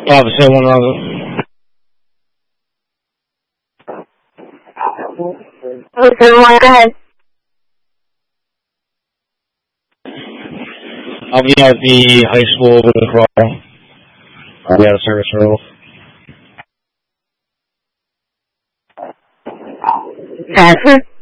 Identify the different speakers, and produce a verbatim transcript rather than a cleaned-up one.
Speaker 1: Officer one Roger.
Speaker 2: Officer one, go ahead.
Speaker 1: I'll be at the high school with the crawl. I'll be out of service role.
Speaker 2: Transfer.